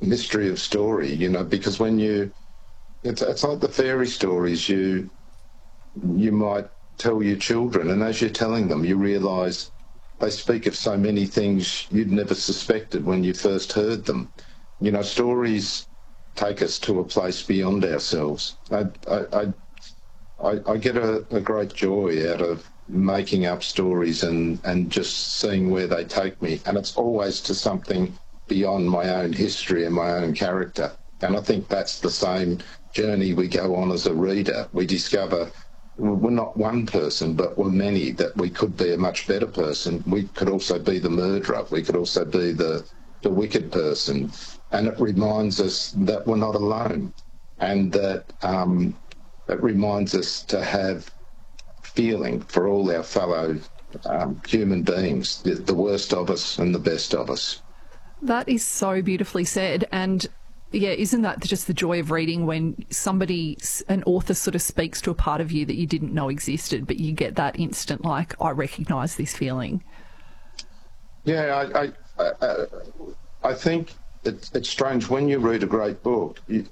mystery of story, because when it's like the fairy stories you might tell your children, and as you're telling them, you realise they speak of so many things you'd never suspected when you first heard them. Stories take us to a place beyond ourselves. I get a great joy out of making up stories and just seeing where they take me, and it's always to something beyond my own history and my own character. And I think that's the same journey we go on as a reader. We discover we're not one person, but we're many, that we could be a much better person. We could also be the murderer. We could also be the wicked person. And it reminds us that we're not alone, and that it reminds us to have feeling for all our fellow human beings, the worst of us and the best of us. That is so beautifully said. And yeah, isn't that just the joy of reading, when an author sort of speaks to a part of you that you didn't know existed, but you get that instant, like, I recognise this feeling. Yeah, I think it's strange when you read a great book. In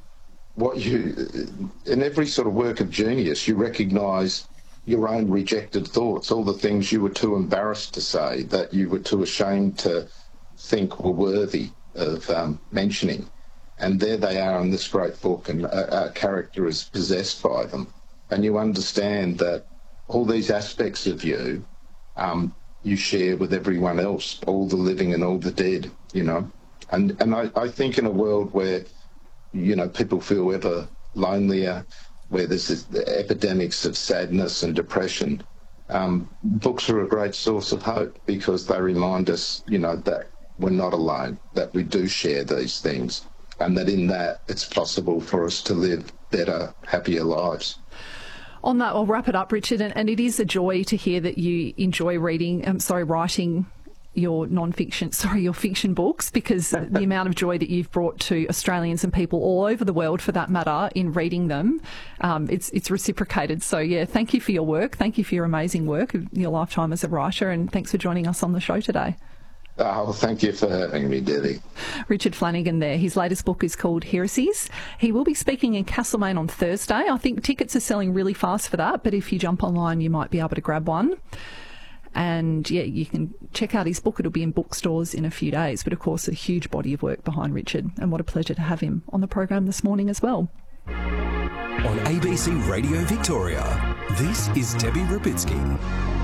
every sort of work of genius, you recognise your own rejected thoughts, all the things you were too embarrassed to say, that you were too ashamed to think were worthy of mentioning. And there they are in this great book, and a character is possessed by them. And you understand that all these aspects of you, you share with everyone else, all the living and all the dead, And I think in a world where, people feel ever lonelier, where there's epidemics of sadness and depression, books are a great source of hope, because they remind us, that we're not alone, that we do share these things, and that in that it's possible for us to live better, happier lives. On that, I'll wrap it up, Richard, and it is a joy to hear that you enjoy writing your your fiction books, because the amount of joy that you've brought to Australians and people all over the world, for that matter, in reading them, it's reciprocated. So yeah, thank you for your work. Thank you for your amazing work of your lifetime as a writer, and thanks for joining us on the show today. Oh, thank you for having me, Debbie. Richard Flanagan there. His latest book is called Heresies. He will be speaking in Castlemaine on Thursday. I think tickets are selling really fast for that, but if you jump online, you might be able to grab one. And yeah, you can check out his book. It'll be in bookstores in a few days. But of course, a huge body of work behind Richard. And what a pleasure to have him on the program this morning as well. On ABC Radio Victoria, this is Debbie Rapitsky.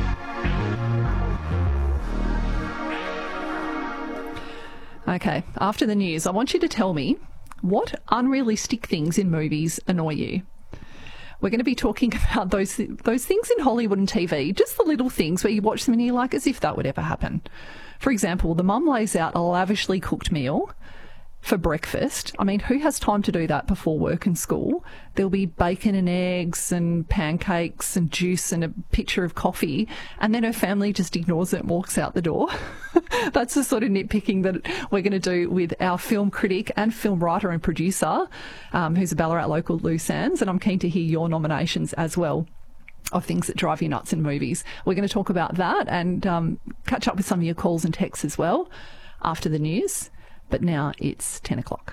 Okay, after the news, I want you to tell me what unrealistic things in movies annoy you. We're going to be talking about those things in Hollywood and TV, just the little things where you watch them and you're like, as if that would ever happen. For example, the mum lays out a lavishly cooked meal for breakfast. I mean, who has time to do that before work and school? There'll be bacon and eggs and pancakes and juice and a pitcher of coffee, and then her family just ignores it and walks out the door. That's the sort of nitpicking that we're going to do with our film critic and film writer and producer, who's a Ballarat local, Lou Sands, and I'm keen to hear your nominations as well of things that drive you nuts in movies. We're going to talk about that and catch up with some of your calls and texts as well after the news. But now it's 10 o'clock.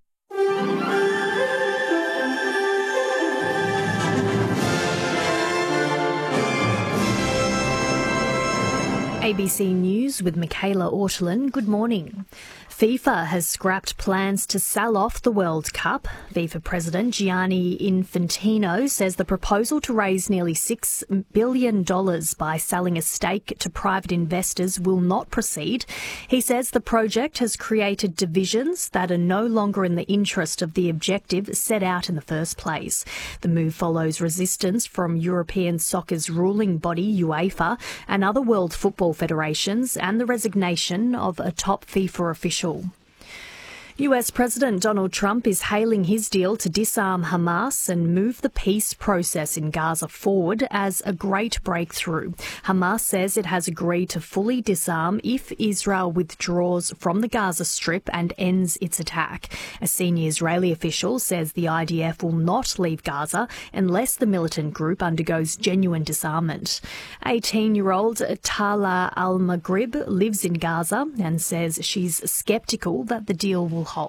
ABC News with Michaela Ortolin. Good morning. FIFA has scrapped plans to sell off the World Cup. FIFA President Gianni Infantino says the proposal to raise nearly $6 billion by selling a stake to private investors will not proceed. He says the project has created divisions that are no longer in the interest of the objective set out in the first place. The move follows resistance from European soccer's ruling body, UEFA, and other world football federations, and the resignation of a top FIFA official. US President Donald Trump is hailing his deal to disarm Hamas and move the peace process in Gaza forward as a great breakthrough. Hamas says it has agreed to fully disarm if Israel withdraws from the Gaza Strip and ends its attack. A senior Israeli official says the IDF will not leave Gaza unless the militant group undergoes genuine disarmament. 18-year-old Tala Al-Maghrib lives in Gaza and says she's sceptical that the deal will